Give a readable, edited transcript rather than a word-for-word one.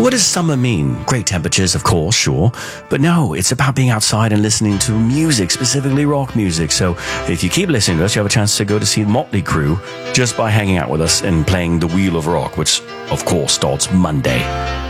what does summer mean? Great temperatures, of course, sure. But no, it's about being outside and listening to music, specifically rock music. So if you keep listening to us, you have a chance to go to see Motley Crue just by hanging out with us and playing the Wheel of Rock, which, of course, starts Monday.